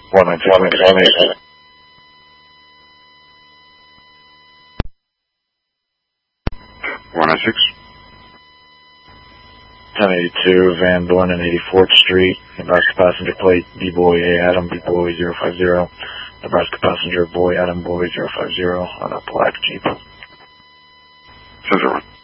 196. 1082 Van Dorn 84th Street, Nebraska passenger plate B-Boy A Adam B-Boy 050, Nebraska passenger Boy Adam Boy 050 on a black Jeep. 10-1.